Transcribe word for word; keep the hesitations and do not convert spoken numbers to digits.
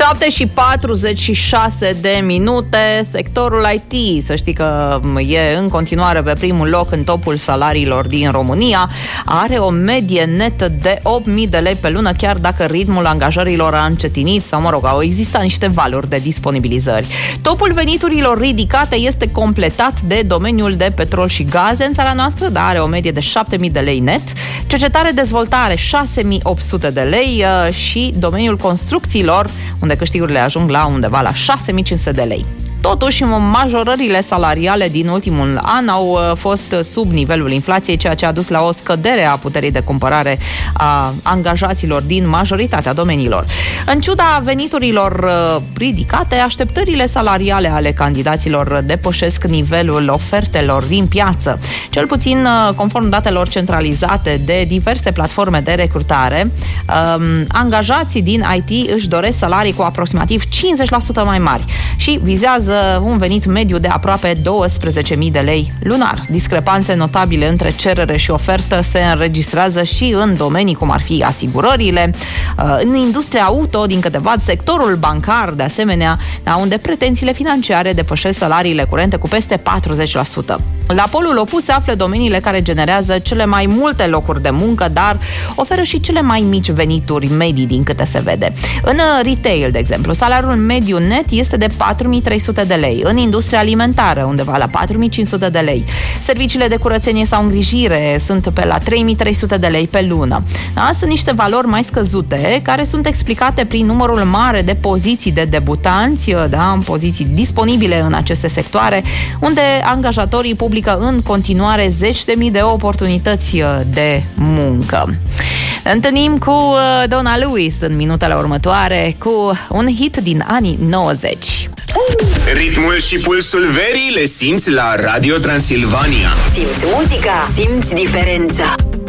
șapte și patruzeci și șase de minute. Sectorul I T, să știi că e în continuare pe primul loc în topul salariilor din România. Are o medie netă de opt mii de lei pe lună, chiar dacă ritmul angajărilor a încetinit sau, mă rog, au existat niște valuri de disponibilizări. Topul veniturilor ridicate este completat de domeniul de petrol și gaze în țara noastră, dar are o medie de șapte mii de lei net. Cercetare-dezvoltare șase mii opt sute de lei și domeniul construcțiilor, unde câștigurile ajung la undeva la șase mii cinci sute de lei. Totuși, majorările salariale din ultimul an au fost sub nivelul inflației, ceea ce a dus la o scădere a puterii de cumpărare a angajaților din majoritatea domeniilor. În ciuda veniturilor ridicate, așteptările salariale ale candidaților depășesc nivelul ofertelor din piață. Cel puțin, conform datelor centralizate de diverse platforme de recrutare, angajații din I T își doresc salarii cu aproximativ cincizeci la sută mai mari și vizează un venit mediu de aproape douăsprezece mii de lei lunar. Discrepanțe notabile între cerere și ofertă se înregistrează și în domenii cum ar fi asigurările, în industria auto, din câte vad, sectorul bancar, de asemenea, unde pretențiile financiare depășesc salariile curente cu peste patruzeci la sută. La polul opus se află domeniile care generează cele mai multe locuri de muncă, dar oferă și cele mai mici venituri medii, din câte se vede. În retail, de exemplu, salariul mediu net este de patru mii trei sute de lei, în industria alimentară undeva la patru mii cinci sute de lei. Serviciile de curățenie sau îngrijire sunt pe la trei mii trei sute de lei pe lună. Da? Sunt niște valori mai scăzute, care sunt explicate prin numărul mare de poziții de debutanți, da? În poziții disponibile în aceste sectoare, unde angajatorii publică în continuare zeci de mii de oportunități de muncă. Ne întâlnim cu Donna Lewis în minutele următoare cu un hit din anii nouăzeci. Ritmul și pulsul verii le simți la Radio Transilvania. Simți muzica, simți diferența.